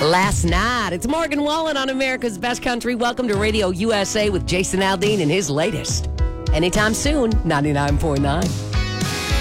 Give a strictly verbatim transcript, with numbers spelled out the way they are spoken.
Last night. It's Morgan Wallen on America's Best Country. Welcome to Radio U S A with Jason Aldean and his latest. Anytime soon, ninety-nine point nine.